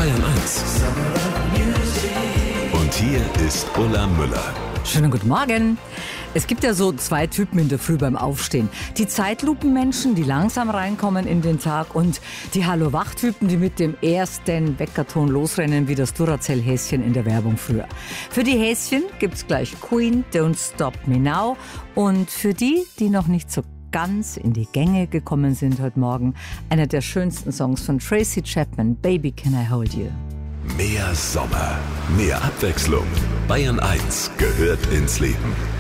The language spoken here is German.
Bayern 1. Und hier ist Ulla Müller. Schönen guten Morgen. Es gibt ja so zwei Typen in der Früh beim Aufstehen. Die Zeitlupenmenschen, die langsam reinkommen in den Tag, und die Hallo-Wach-Typen, die mit dem ersten Weckerton losrennen wie das Duracell-Häschen in der Werbung früher. Für die Häschen gibt's gleich Queen, Don't Stop Me Now. Und für die, die noch nicht so ganz in die Gänge gekommen sind heute Morgen, einer der schönsten Songs von Tracy Chapman, Baby Can I Hold You. Mehr Sommer, mehr Abwechslung. Bayern 1 gehört ins Leben.